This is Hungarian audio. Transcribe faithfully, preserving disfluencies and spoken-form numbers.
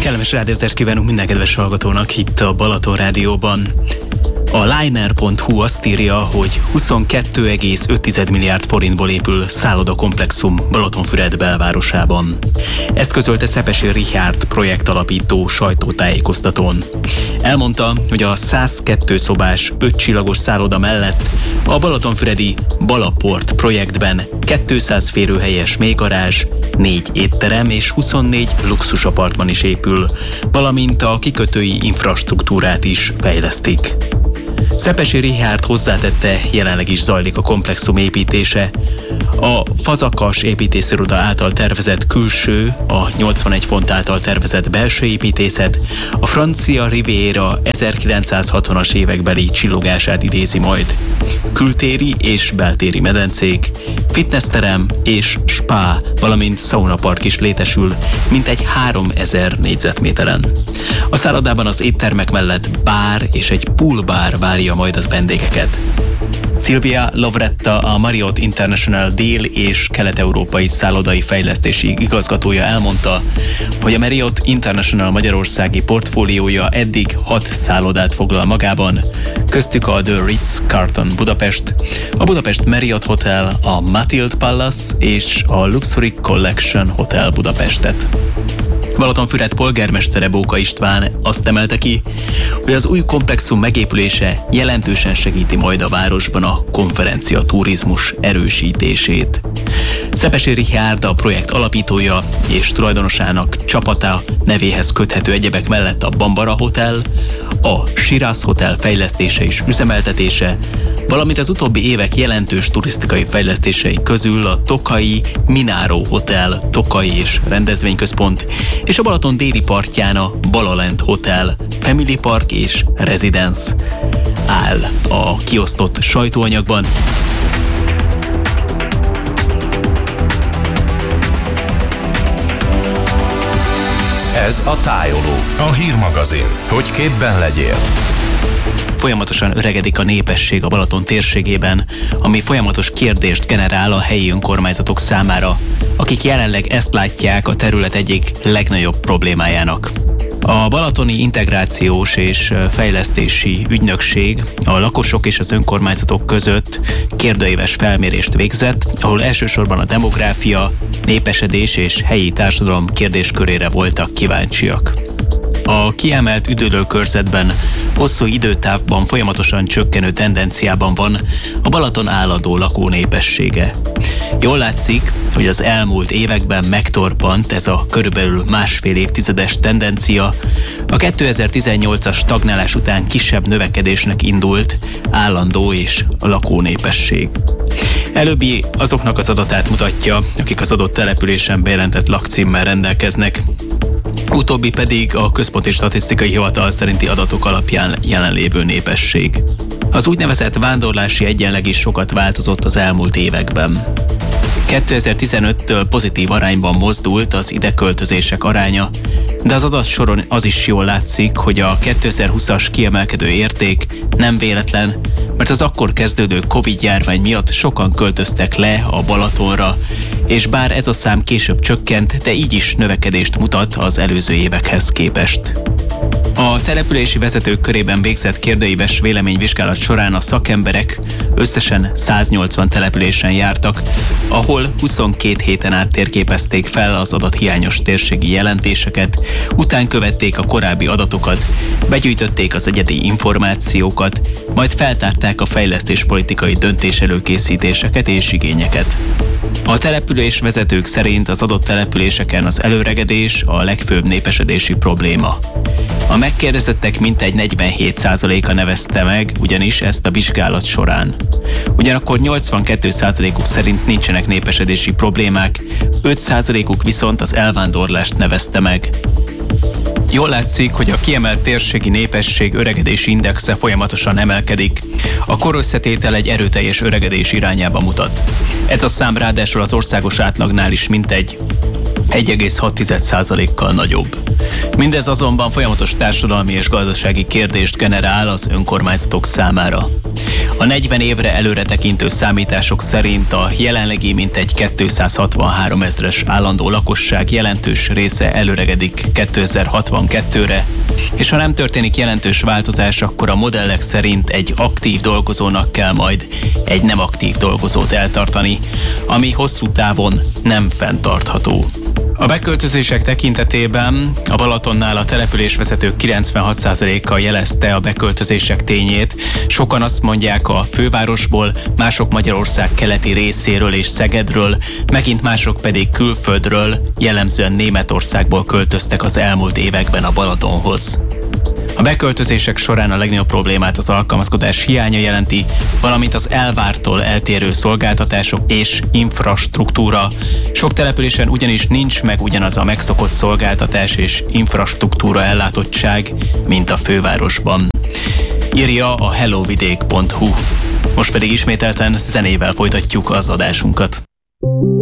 Kellemes rádiózást kívánunk minden kedves hallgatónak itt a Balaton Rádióban. A Liner pont hu azt írja, hogy huszonkettő egész öt milliárd forintból épül szállodakomplexum Balatonfüred belvárosában. Ezt közölte Szepesi Richárd projektalapító sajtótájékoztatón. Elmondta, hogy a százkettő szobás, öt csillagos szálloda mellett a balatonfüredi Balaport projektben kétszáz férőhelyes mélygarázs, négy étterem és huszonnégy luxusapartman is épül, valamint a kikötői infrastruktúrát is fejlesztik. Szepesi Richárd hozzátette, jelenleg is zajlik a komplexum építése. A Fazakas építésziroda által tervezett külső, a nyolcvanegy font által tervezett belső építészet a francia Riviera ezerkilencszázhatvanas évekbeli csillogását idézi majd. Kültéri és beltéri medencék, fitnessterem és spa, valamint szaunapark is létesül, mintegy háromezer négyzetméteren. A szállodában az éttermek mellett bár és egy poolbár várja majd az vendégeket. Silvia Lovretta, a Marriott International dél- és kelet-európai szállodai fejlesztési igazgatója elmondta, hogy a Marriott International magyarországi portfóliója eddig hat szállodát foglal magában, köztük a The Ritz-Carlton Budapest, a Budapest Marriott Hotel, a Mathilde Palace és a Luxury Collection Hotel Budapestet. Balatonfüred polgármestere Bóka István azt emelte ki, hogy az új komplexum megépülése jelentősen segíti majd a városban a konferencia turizmus erősítését. Szepesi Richárd, a projekt alapítója és tulajdonosának csapata nevéhez köthető egyebek mellett a Bambara Hotel, a Shiraz Hotel fejlesztése és üzemeltetése, valamint az utóbbi évek jelentős turisztikai fejlesztései közül a Tokai Minaro Hotel, Tokai és rendezvényközpont, és a Balaton déli partján a Balalent Hotel, Family Park és Residence áll a kiosztott sajtóanyagban. Ez a Tájoló, a hírmagazin, hogy képben legyél. Folyamatosan öregedik a népesség a Balaton térségében, ami folyamatos kérdést generál a helyi önkormányzatok számára, akik jelenleg ezt látják a terület egyik legnagyobb problémájának. A Balatoni Integrációs és Fejlesztési Ügynökség a lakosok és az önkormányzatok között kérdőíves felmérést végzett, ahol elsősorban a demográfia, népesedés és helyi társadalom kérdéskörére voltak kíváncsiak. A kiemelt üdülőkörzetben hosszú időtávban folyamatosan csökkenő tendenciában van a Balaton állandó lakónépessége. Jól látszik, hogy az elmúlt években megtorpant ez a körülbelül másfél évtizedes tendencia, a kétezer-tizennyolcas stagnálás után kisebb növekedésnek indult állandó és a lakónépesség. Előbbi azoknak az adatát mutatja, akik az adott településen bejelentett lakcímmel rendelkeznek, utóbbi pedig a Központi Statisztikai Hivatal szerinti adatok alapján jelenlévő népesség. Az úgynevezett vándorlási egyenleg is sokat változott az elmúlt években. kétezer-tizenöttől pozitív arányban mozdult az ideköltözések aránya, de az adatsoron az is jól látszik, hogy a kétezer-húszas kiemelkedő érték nem véletlen, mert az akkor kezdődő Covid-járvány miatt sokan költöztek le a Balatonra, és bár ez a szám később csökkent, de így is növekedést mutat az előző évekhez képest. A települési vezetők körében végzett kérdőíves véleményvizsgálat során a szakemberek összesen száznyolcvan településen jártak, ahol huszonkét héten át térképezték fel az adathiányos térségi jelentéseket, után követték a korábbi adatokat, begyűjtötték az egyedi információkat, majd feltárták a fejlesztéspolitikai döntéselőkészítéseket és igényeket. A település vezetők szerint az adott településeken az előregedés a legfőbb népesedési probléma. A megkérdezettek mintegy negyvenhét százaléka nevezte meg ugyanis ezt a vizsgálat során. Ugyanakkor nyolcvankettő százalékuk szerint nincsenek népesedési problémák, öt százalékuk viszont az elvándorlást nevezte meg. Jól látszik, hogy a kiemelt térségi népesség öregedési indexe folyamatosan emelkedik. A korösszetétel egy erőteljes öregedés irányába mutat. Ez a szám ráadásul az országos átlagnál is mintegy egy egész hat százalékkal nagyobb. Mindez azonban folyamatos társadalmi és gazdasági kérdést generál az önkormányzatok számára. A negyven évre előre tekintő számítások szerint a jelenlegi mintegy kétszázhatvanhárom ezres állandó lakosság jelentős része előregedik kétezer-hatvankettőre, és ha nem történik jelentős változás, akkor a modellek szerint egy aktív dolgozónak kell majd egy nem aktív dolgozót eltartani, ami hosszú távon nem fenntartható. A beköltözések tekintetében a Balatonnál a településvezetők kilencvenhat százaléka jelezte a beköltözések tényét. Sokan azt mondják a fővárosból, mások Magyarország keleti részéről és Szegedről, megint mások pedig külföldről, jellemzően Németországból költöztek az elmúlt években a Balatonhoz. A beköltözések során a legnagyobb problémát az alkalmazkodás hiánya jelenti, valamint az elvártól eltérő szolgáltatások és infrastruktúra. Sok településen ugyanis nincs meg ugyanaz a megszokott szolgáltatás és infrastruktúra ellátottság, mint a fővárosban. Írja a hellovidék pont hu. Most pedig ismételten zenével folytatjuk az adásunkat.